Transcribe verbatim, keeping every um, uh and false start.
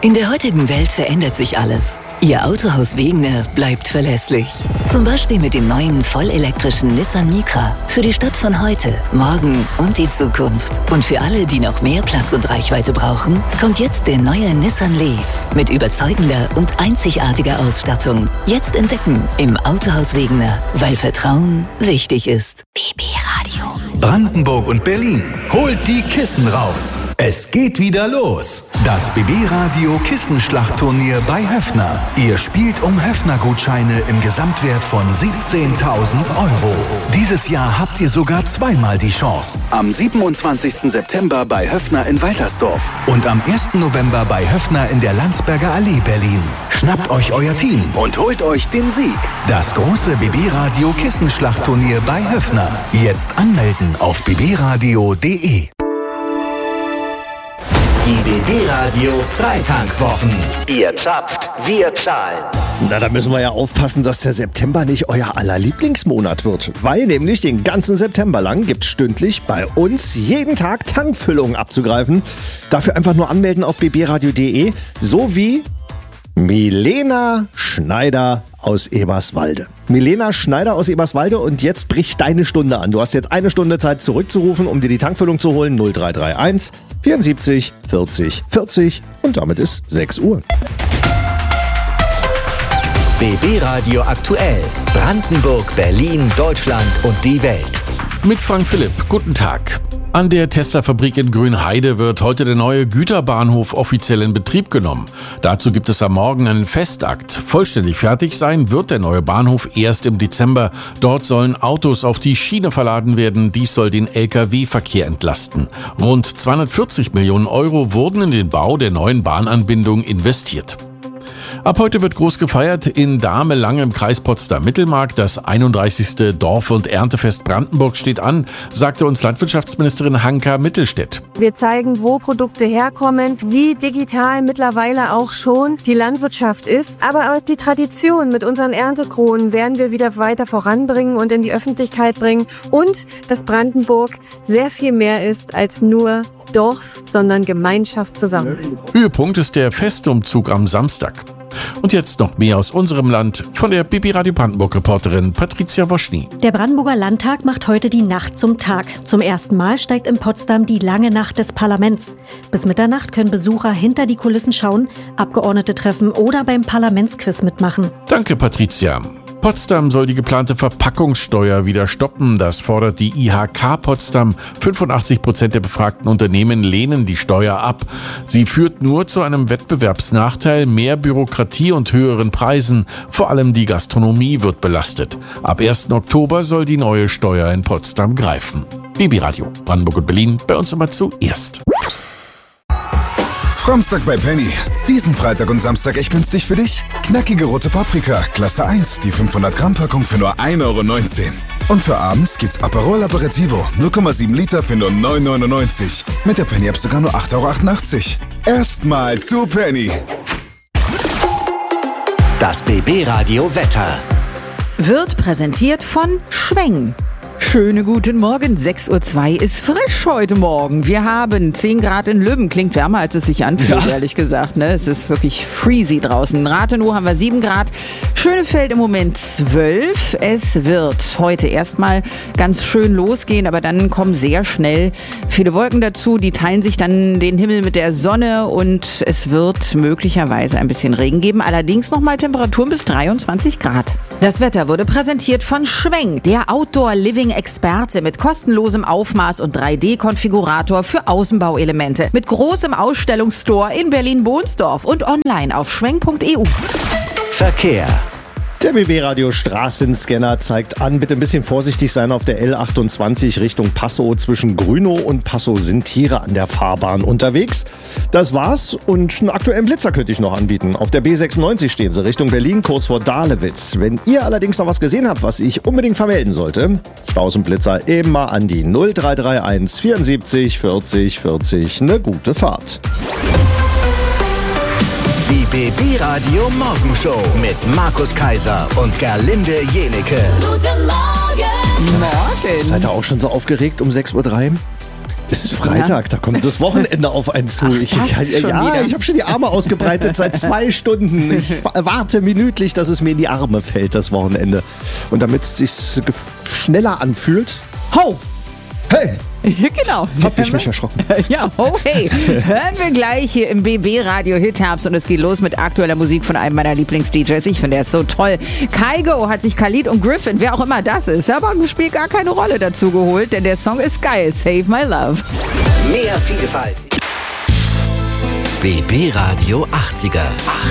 In der heutigen Welt verändert sich alles. Ihr Autohaus Wegener bleibt verlässlich. Zum Beispiel mit dem neuen vollelektrischen Nissan Micra. Für die Stadt von heute, morgen und die Zukunft. Und für alle, die noch mehr Platz und Reichweite brauchen, kommt jetzt der neue Nissan Leaf mit überzeugender und einzigartiger Ausstattung. Jetzt entdecken im Autohaus Wegener, weil Vertrauen wichtig ist. B B Radio. Brandenburg und Berlin, holt die Kissen raus. Es geht wieder los. Das B B Radio Kissenschlachtturnier bei Höffner. Ihr spielt um Höffner-Gutscheine im Gesamtwert von siebzehntausend Euro. Dieses Jahr habt ihr sogar zweimal die Chance. Am siebenundzwanzigsten September bei Höffner in Waltersdorf und am ersten November bei Höffner in der Landsberger Allee Berlin. Schnappt euch euer Team und holt euch den Sieg. Das große B B Radio Kissenschlachtturnier bei Höffner. Jetzt anmelden auf b b radio punkt d e. Die B B Radio Freitankwochen. Ihr zapft, wir zahlen. Na, da müssen wir ja aufpassen, dass der September nicht euer aller Lieblingsmonat wird. Weil nämlich den ganzen September lang gibt es stündlich bei uns jeden Tag Tankfüllungen abzugreifen. Dafür einfach nur anmelden auf b b radio punkt d e. So wie Milena Schneider aus Eberswalde. Milena Schneider aus Eberswalde, und jetzt bricht deine Stunde an. Du hast jetzt eine Stunde Zeit zurückzurufen, um dir die Tankfüllung zu holen. null drei drei eins vierundsiebzig vierzig vierzig, und damit ist sechs Uhr. B B Radio aktuell. Brandenburg, Berlin, Deutschland und die Welt. Mit Frank Philipp. Guten Tag. An der Tesla-Fabrik in Grünheide wird heute der neue Güterbahnhof offiziell in Betrieb genommen. Dazu gibt es am Morgen einen Festakt. Vollständig fertig sein wird der neue Bahnhof erst im Dezember. Dort sollen Autos auf die Schiene verladen werden. Dies soll den L K W-Verkehr entlasten. Rund zweihundertvierzig Millionen Euro wurden in den Bau der neuen Bahnanbindung investiert. Ab heute wird groß gefeiert in Dahme-Lange im Kreis Potsdam-Mittelmark. Das einunddreißigste Dorf- und Erntefest Brandenburg steht an, sagte uns Landwirtschaftsministerin Hanka Mittelstädt. Wir zeigen, wo Produkte herkommen, wie digital mittlerweile auch schon die Landwirtschaft ist. Aber auch die Tradition mit unseren Erntekronen werden wir wieder weiter voranbringen und in die Öffentlichkeit bringen. Und dass Brandenburg sehr viel mehr ist als nur Dorf, sondern Gemeinschaft zusammen. Höhepunkt ist der Festumzug am Samstag. Und jetzt noch mehr aus unserem Land von der B B Radio Brandenburg-Reporterin Patricia Woschny. Der Brandenburger Landtag macht heute die Nacht zum Tag. Zum ersten Mal steigt in Potsdam die lange Nacht des Parlaments. Bis Mitternacht können Besucher hinter die Kulissen schauen, Abgeordnete treffen oder beim Parlamentsquiz mitmachen. Danke, Patricia. Potsdam soll die geplante Verpackungssteuer wieder stoppen. Das fordert die I H K Potsdam. fünfundachtzig Prozent der befragten Unternehmen lehnen die Steuer ab. Sie führt nur zu einem Wettbewerbsnachteil, mehr Bürokratie und höheren Preisen. Vor allem die Gastronomie wird belastet. Ab ersten Oktober soll die neue Steuer in Potsdam greifen. B B Radio, Brandenburg und Berlin, bei uns immer zuerst. Framstag bei Penny. Diesen Freitag und Samstag echt günstig für dich? Knackige rote Paprika, Klasse eins, die fünfhundert Gramm Packung für nur ein Euro neunzehn. Und für abends gibt's Aperol Aperitivo, null Komma sieben Liter für nur neun Euro neunundneunzig. Mit der Penny-App sogar nur acht Euro achtundachtzig. Erstmal zu Penny. Das B B Radio Wetter wird präsentiert von Schweng. Schönen guten Morgen, sechs Uhr zwei ist frisch heute Morgen. Wir haben zehn Grad in Löwen, klingt wärmer als es sich anfühlt, ja. Ehrlich gesagt. Ne? Es ist wirklich freezy draußen. In Rathenow haben wir sieben Grad, Schönefeld im Moment zwölf. Es wird heute erstmal ganz schön losgehen, aber dann kommen sehr schnell viele Wolken dazu. Die teilen sich dann den Himmel mit der Sonne und es wird möglicherweise ein bisschen Regen geben. Allerdings nochmal Temperaturen bis dreiundzwanzig Grad. Das Wetter wurde präsentiert von Schweng, der Outdoor-Living-Experte mit kostenlosem Aufmaß und drei D Konfigurator für Außenbauelemente. Mit großem Ausstellungsstore in Berlin-Bohnsdorf und online auf schweng punkt e u. Verkehr. Der B B Radio Straßenscanner zeigt an, bitte ein bisschen vorsichtig sein auf der L achtundzwanzig Richtung Passow. Zwischen Grünow und Passow sind Tiere an der Fahrbahn unterwegs. Das war's, und einen aktuellen Blitzer könnte ich noch anbieten. Auf der B sechsundneunzig stehen sie Richtung Berlin, kurz vor Dahlewitz. Wenn ihr allerdings noch was gesehen habt, was ich unbedingt vermelden sollte, Staus und Blitzer eben mal an die null drei drei eins vierundsiebzig vierzig vierzig. Eine gute Fahrt. Die B B Radio Morgenshow mit Markus Kaiser und Gerlinde Jenecke. Guten Morgen. Morgen. Seid ihr auch schon so aufgeregt um sechs Uhr drei? Es ist Freitag, da kommt das Wochenende auf einen zu. Ach, ich, das ich, schon ja, wieder. ich habe schon die Arme ausgebreitet seit zwei Stunden. Ich warte minütlich, dass es mir in die Arme fällt, das Wochenende. Und damit es sich schneller anfühlt. Ho! Hey! Genau. Hab ich mich erschrocken. Ja, oh hey. Hören wir gleich hier im B B-Radio Hit-Herbst und es geht los mit aktueller Musik von einem meiner Lieblings-D Js. Ich finde, er ist so toll. Kygo hat sich Khalid und Griffin, wer auch immer das ist, aber spielt gar keine Rolle dazu geholt, denn der Song ist geil. Save My Love. Mehr Vielfalt. B B-Radio achtziger.